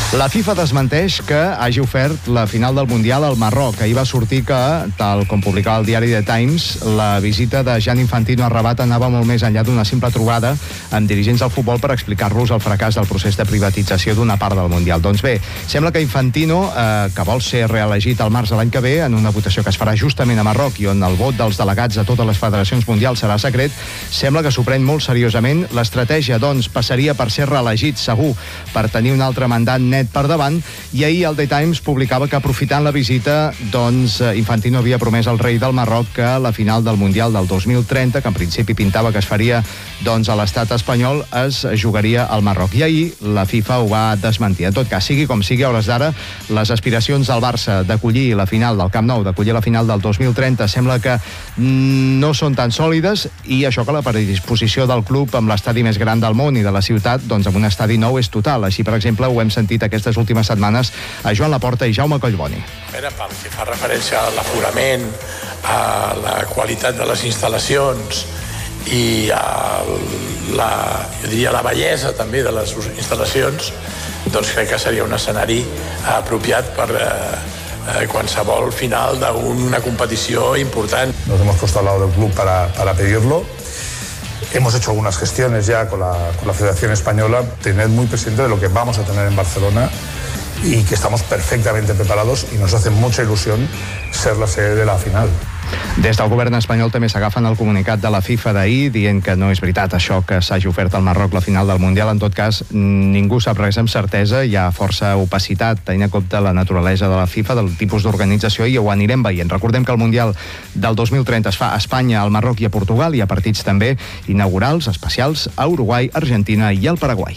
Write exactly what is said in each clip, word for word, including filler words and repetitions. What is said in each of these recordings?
La FIFA desmenteix que hagi ofert la final del Mundial al Marroc. Ahir va sortir que, tal com publicava el diari The Times, la visita de Gianni Infantino a Rabat anava molt més enllà d'una simple trobada amb dirigents del futbol per explicar-los el fracàs del procés de privatització d'una part del Mundial. Doncs bé, sembla que Infantino, eh, que vol ser reelegit al març de l'any que ve, en una votació que es farà justament a Marroc i on el vot dels delegats de totes les federacions mundials serà secret, sembla que s'ho pren molt seriosament. L'estratègia, doncs, passaria per ser reelegit, segur, per tenir un altre mandat net per davant, i ahir el The Times publicava que, aprofitant la visita, doncs Infantino havia promès al rei del Marroc que la final del Mundial del dos mil trenta, que en principi pintava que es faria doncs a l'estat espanyol, es jugaria al Marroc. I ahir la FIFA ho va desmentir. En tot cas, sigui com sigui, a hores d'ara, les aspiracions del Barça d'acollir la final del Camp Nou, d'acollir la final del dos mil trenta, sembla que no són tan sòlides, i això que la predisposició del club amb l'estadi més gran del món i de la ciutat, doncs amb un estadi nou, és total. Així, per exemple, ho hem sentit aquestes últimes setmanes a Joan Laporta i Jaume Collboni. Pel que fa referència a l'aforament, a la qualitat de les instal·lacions i a la, jo diria, la bellesa també de les instal·lacions, doncs crec que seria un escenari apropiat per eh, qualsevol final d'una competició important. Nos hemos puesto al lado del club para, para pedirlo. Hemos hecho algunas gestiones ya con la, con la Federación Española. Tened muy presente de lo que vamos a tener en Barcelona y que estamos perfectamente preparados y nos hace mucha ilusión ser la sede de la final. Des del govern espanyol també s'agafen el comunicat de la FIFA d'ahir, dient que no és veritat això que s'hagi ofert al Marroc la final del Mundial. En tot cas, ningú sap res amb certesa, hi ha força opacitat tenint en compte la naturalesa de la FIFA, del tipus d'organització, i ho anirem veient. Recordem que el Mundial del dos mil trenta es fa a Espanya, al Marroc i a Portugal. Hi ha partits també inaugurals, especials, a Uruguai, Argentina i al Paraguai.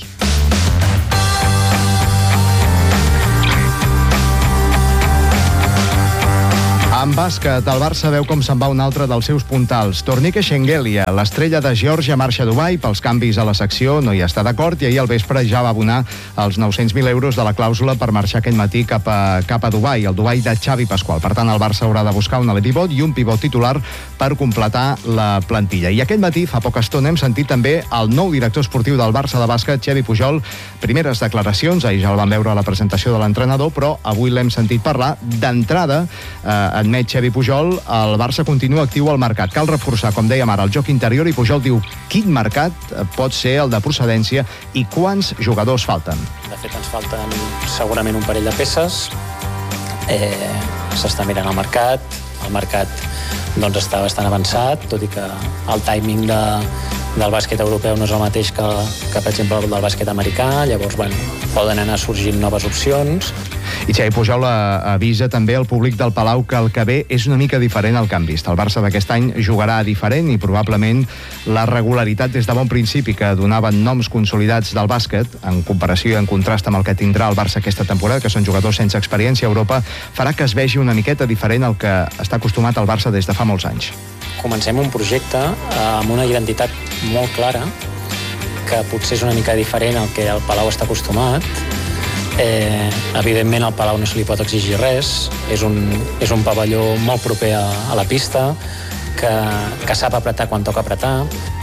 En bàsquet, el Barça veu com se'n va un altre dels seus puntals. Tornique Shengelia, l'estrella de Geòrgia, marxa a Dubai pels canvis a la secció, no hi està d'acord, i ahir al vespre ja va abonar els nou-cents mil euros de la clàusula per marxar aquell matí cap a, cap a Dubai, el Dubai de Xavi Pasqual. Per tant, el Barça haurà de buscar un alipivot i un pivot titular per completar la plantilla. I aquell matí, fa poca estona, hem sentit també el nou director esportiu del Barça de bàsquet, Xevi Pujol. Primeres declaracions, ahir ja el vam veure a la presentació de l'entrenador, però avui l'hem sentit parlar. D'entrada, eh, admet Xevi Pujol, el Barça continua actiu al mercat. Cal reforçar, com dèiem ara, el joc interior, i Pujol diu quin mercat pot ser el de procedència i quants jugadors falten. De fet, ens falten segurament un parell de peces. Eh, S'està mirant el mercat. El mercat doncs, està bastant avançat, tot i que el timing de, del bàsquet europeu no és el mateix que, que per exemple, el del bàsquet americà. Llavors, bueno, poden anar sorgint noves opcions. I Xavi Pujol avisa també al públic del Palau que el que ve és una mica diferent al que han vist. El Barça d'aquest any jugarà diferent i probablement la regularitat des de bon principi que donaven noms consolidats del bàsquet, en comparació i en contrast amb el que tindrà el Barça aquesta temporada, que són jugadors sense experiència a Europa, farà que es vegi una miqueta diferent al que està acostumat el Barça des de fa molts anys. Comencem un projecte amb una identitat molt clara, que potser és una mica diferent al que el Palau està acostumat. Eh, evidentment al Palau no se li pot exigir res, és un, és un pavelló molt proper a, a la pista, que, que sap apretar quan toca apretar.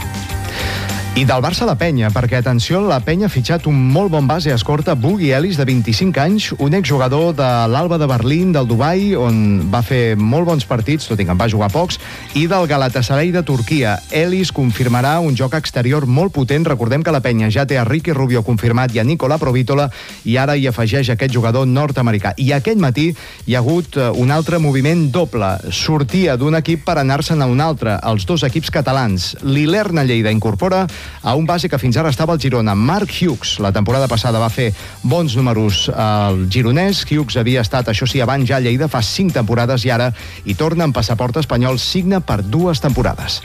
I del Barça a la Penya, perquè, atenció, la Penya ha fitxat un molt bon base escorta, Boogie Ellis, de vint-i-cinc anys, un exjugador de l'Alba de Berlín, del Dubai, on va fer molt bons partits, tot i que en va jugar pocs, i del Galatasaray de Turquia. Ellis confirmarà un joc exterior molt potent. Recordem que la Penya ja té a Ricky Rubio confirmat i a Nicola Provítola, i ara hi afegeix aquest jugador nord-americà. I aquest matí hi ha hagut un altre moviment doble. Sortia d'un equip per anar-se'n a un altre, els dos equips catalans. L'Ilerna Lleida incorpora a un base que fins ara estava al Girona, Mark Hughes. La temporada passada va fer bons números al gironès. Hughes havia estat, això sí, abans ja a Lleida fa cinc temporades i ara hi torna amb passaport espanyol, signa per dues temporades.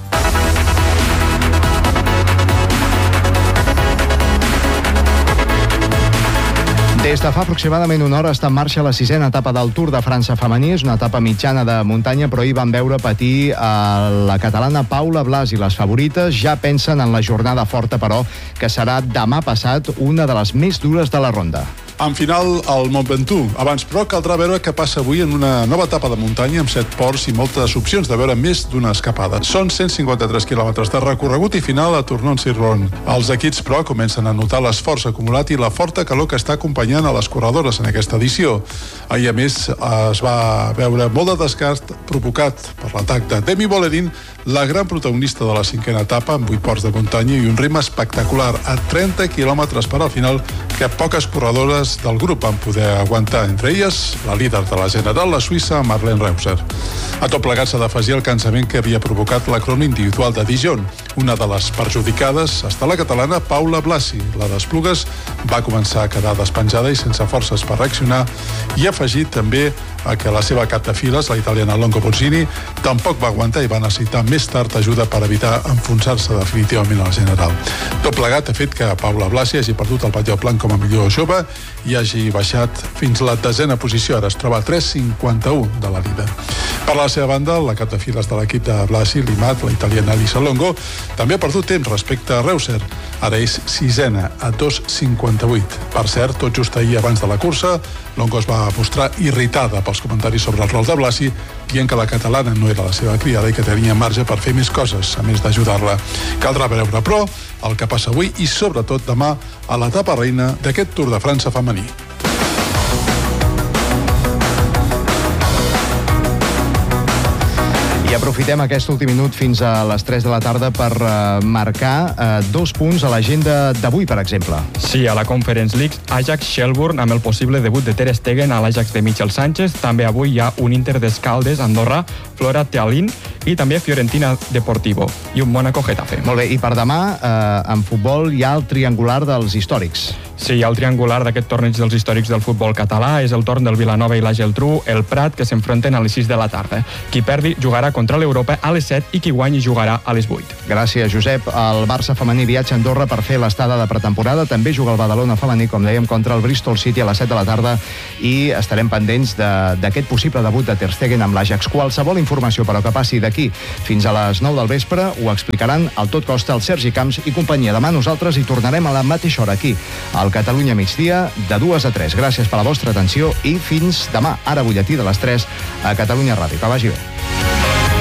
Des de fa aproximadament una hora està en marxa la sisena etapa del Tour de França femení. És una etapa mitjana de muntanya, però ahir van veure patir a la catalana Paula Blas, i les favorites ja pensen en la jornada forta, però, que serà demà passat una de les més dures de la ronda. En final, el Mont Ventoux. Abans, però, caldrà veure què passa avui en una nova etapa de muntanya amb set ports i moltes opcions de veure més d'una escapada. Són cent cinquanta-tres quilòmetres de recorregut i final a Tournon-sur-Rhône. Els equips, però, comencen a notar l'esforç acumulat i la forta calor que està acompanyant a les corredores en aquesta edició. Ahir, a més, es va veure molt de desgast provocat per l'atac de Demi Vollering, la gran protagonista de la cinquena etapa, amb vuit ports de muntanya i un ritme espectacular a trenta quilòmetres per al final que poques corredores del grup van poder aguantar, entre elles la líder de la general, la suïssa Marlene Reusser. A tot plegat s'ha d'afegir el cansament que havia provocat la crono individual de Dijon. Una de les perjudicades està la catalana Paula Blasi. La d'Esplugues va començar a quedar despenjada i sense forces per reaccionar, i ha afegit també a que la seva cap de files, la italiana Longo Bozzini, tampoc va aguantar i va necessitar més tard ajuda per evitar enfonsar-se definitivament a la general. Tot plegat ha fet que Paula Blasi hagi perdut el Batlló Blanc com a millor jove i hagi baixat fins a la desena posició. Ara es troba a tres cinquanta-u de la líder. Per la seva banda, la cap de files de l'equip de Blasi, Limat, la italiana Elisa Longo, també ha perdut temps respecte a Reusser. Ara és sisena, a dos cinquanta-vuit. Per cert, tot just ahir abans de la cursa, Longo es va mostrar irritada pels comentaris sobre el rol de Blasi, dient que la catalana no era la seva criada i que tenia marge per fer més coses, a més d'ajudar-la. Caldrà veure, però, el que passa avui i, sobretot, demà a l'etapa reina d'aquest Tour de França femení. I aprofitem aquest últim minut fins a les tres de la tarda per uh, marcar uh, dos punts a l'agenda d'avui, per exemple. Sí, a la Conference League, Ajax-Shelbourne amb el possible debut de Ter Stegen a l'Ajax de Michel Sánchez. També avui hi ha un Inter d'Escaldes, Andorra, Flora Tallinn i també Fiorentina Deportivo i un Mónaco-Getafe. Molt bé, i per demà, eh, en futbol, hi ha el triangular dels històrics. Sí, hi ha el triangular d'aquest torneig dels històrics del futbol català. És el torn del Vilanova i la Geltrú, el Prat, que s'enfronten a les sis de la tarda. Qui perdi jugarà contra l'Europa a les set i qui guanyi jugarà a les vuit. Gràcies, Josep. El Barça femení viatja a Andorra per fer l'estada de pretemporada. També juga el Badalona femení, com dèiem, contra el Bristol City a les set de la tarda, i estarem pendents d'aquest possible debut de Ter Stegen amb l'Ajax. Qualsevol informació, però, que passi d'aquí fins a les nou del vespre ho explicaran al Tot Costa, el Sergi Camps i companyia. Demà nosaltres hi tornarem a la mateixa hora aquí, al Catalunya migdia, de dues a tres. Gràcies per la vostra atenció i fins demà, ara butlletí de les tres, a Catalunya Ràdio. Que vagi bé.